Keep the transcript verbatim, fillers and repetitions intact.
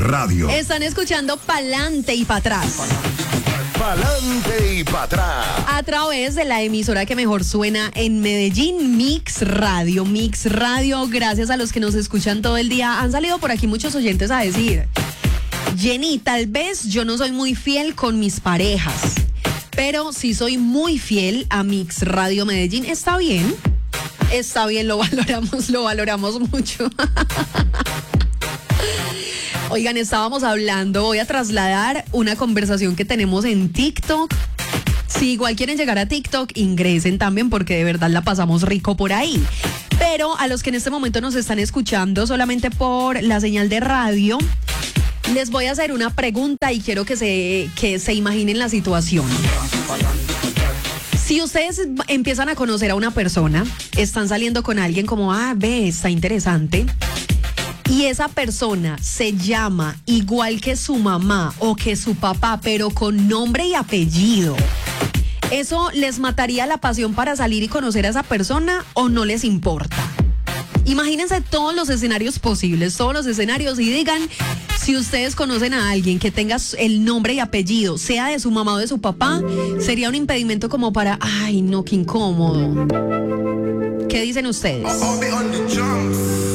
Radio. Están escuchando Pa'lante y Pa' atrás. Pa'lante y Pa' atrás. A través de la emisora que mejor suena en Medellín, Mix Radio. Mix Radio, gracias a los que nos escuchan todo el día. Han salido por aquí muchos oyentes a decir: Jenny, tal vez yo no soy muy fiel con mis parejas, pero sí soy muy fiel a Mix Radio Medellín. Está bien, está bien, lo valoramos, lo valoramos mucho. Oigan, estábamos hablando, voy a trasladar una conversación que tenemos en TikTok. Si igual quieren llegar a TikTok, ingresen también porque de verdad la pasamos rico por ahí. Pero a los que en este momento nos están escuchando solamente por la señal de radio, les voy a hacer una pregunta y quiero que se, que se imaginen la situación. Si ustedes empiezan a conocer a una persona, están saliendo con alguien como, ah, ve, está interesante, y esa persona se llama igual que su mamá o que su papá, pero con nombre y apellido, ¿eso les mataría la pasión para salir y conocer a esa persona o no les importa? Imagínense todos los escenarios posibles, todos los escenarios, y digan si ustedes conocen a alguien que tenga el nombre y apellido, sea de su mamá o de su papá, sería un impedimento como para, ay no, qué incómodo. ¿Qué dicen ustedes?